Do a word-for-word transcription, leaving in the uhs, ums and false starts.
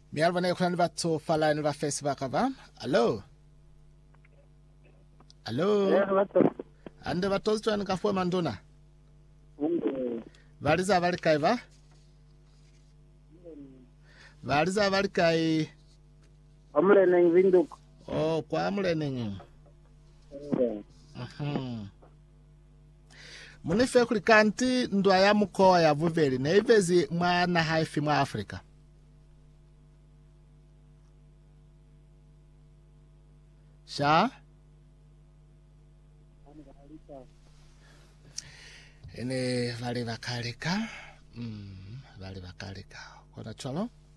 Mi alva ne kran va to fala in va Facebook ava. Allo. Allo. Ande va to twan ka fo mandona. Variza vari kai va? Variza vari kai. Amle neng Windhoek. Oh, kwa amle neng. Mhm. Munife kulikanti ndo ya mkoa ya vuveli na ivezi mwana haifi mwa Afrika. Sha? Ene vali vakalika. Mm, vali vakalika. Kona cholo?